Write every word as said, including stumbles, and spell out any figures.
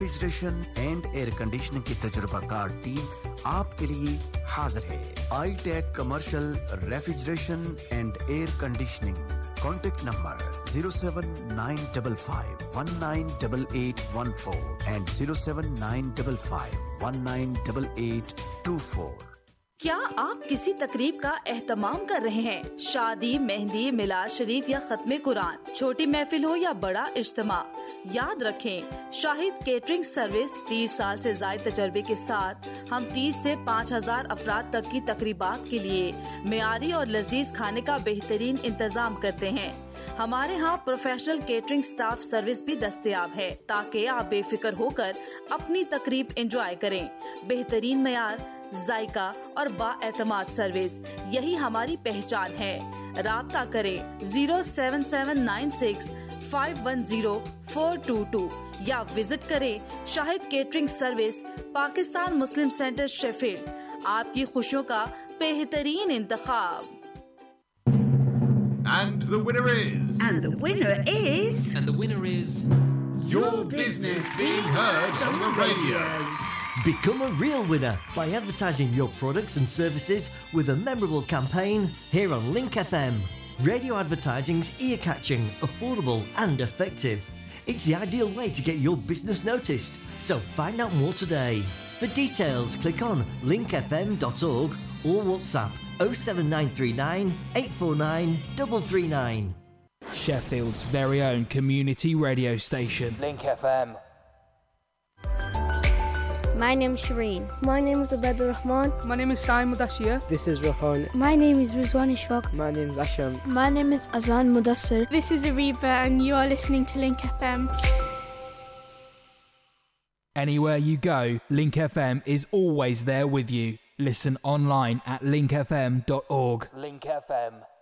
Refrigeration and air conditioning کی تجربہ کار team آپ کے لیے حاضر ہے. آئی ٹیک commercial refrigeration and air conditioning. Contact number zero seven nine five five one nine eight eight one four and zero seven nine five five one nine eight eight two four. کیا آپ کسی تقریب کا اہتمام کر رہے ہیں؟ شادی، مہندی، میلاد شریف یا ختم قرآن، چھوٹی محفل ہو یا بڑا اجتماع، یاد رکھیں شاہد کیٹرنگ سروس تیس سال سے زائد تجربے کے ساتھ ہم تیس سے پانچ ہزار افراد تک کی تقریبات کے لیے معیاری اور لذیذ کھانے کا بہترین انتظام کرتے ہیں. ہمارے ہاں پروفیشنل کیٹرنگ سٹاف سروس بھی دستیاب ہے تاکہ آپ بے فکر ہو کر اپنی تقریب انجوائے کریں. بہترین معیار، ذائقہ اور با اعتماد سروس، یہی ہماری پہچان ہے. رابطہ کریں zero seven seven nine six five one zero four to to یا وزٹ کریں شاہد کیٹرنگ سروس، پاکستان مسلم سینٹر، شیفیلڈ. آپ کی خوشیوں کا بہترین انتخاب. And the winner is... And the winner is... And the winner is... Your business being heard on the radio. Become a real winner by advertising your products and services with a memorable campaign here on Link F M. Radio advertising's ear-catching, affordable and effective. It's the ideal way to get your business noticed. So find out more today. For details, click on link f m dot org or WhatsApp oh seven nine three nine eight four nine three three nine. Sheffield's very own community radio station. Link F M. My name is Shireen. My name is Abed Rahman. My name is Saim Mudassir. This is Rohan. My name is Rizwan Ishfaq. My name is Asham. My name is Azan Mudassir. This is Ariba and you are listening to Link F M. Anywhere you go, Link F M is always there with you. Listen online at link f m dot org. Link F M.